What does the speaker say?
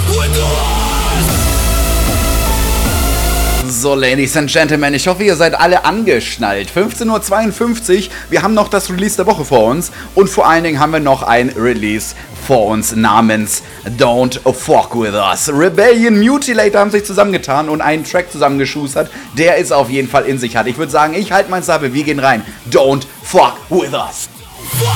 So, Ladies and Gentlemen, ich hoffe, ihr seid alle angeschnallt. 15:52 Uhr, wir haben noch das Release der Woche vor uns und vor allen Dingen haben wir noch ein Release vor uns namens Don't Fuck With Us. Rebellion Mutilator haben sich zusammengetan und einen Track zusammengeschustert, der es auf jeden Fall in sich hat. Ich würde sagen, ich halte mein Sabe, wir gehen rein. Don't Fuck With Us.